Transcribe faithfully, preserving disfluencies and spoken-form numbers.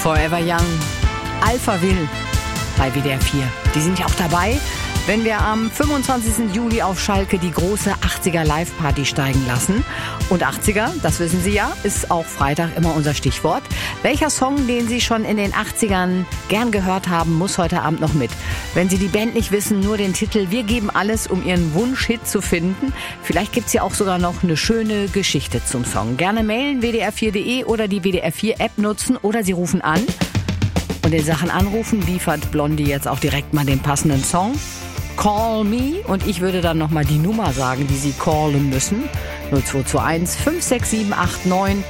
Forever Young, Alpha Will bei W D R vier. Die sind ja auch dabei, wenn wir am fünfundzwanzigsten Juli auf Schalke die große achtziger Live-Party steigen lassen. Und achtziger, das wissen Sie ja, ist auch Freitag immer unser Stichwort. Welcher Song, den Sie schon in den achtzigern gern gehört haben, muss heute Abend noch mit? Wenn Sie die Band nicht wissen, nur den Titel Wir geben alles, um Ihren Wunsch-Hit zu finden. Vielleicht gibt's ja auch sogar noch eine schöne Geschichte zum Song. Gerne mailen, w d r vier punkt d e oder die W D R vier App nutzen oder Sie rufen an. Und in Sachen Anrufen liefert Blondie jetzt auch direkt mal den passenden Song. Call Me, und ich würde dann nochmal die Nummer sagen, die Sie callen müssen. null zwei zwei eins fünf sechs sieben acht neun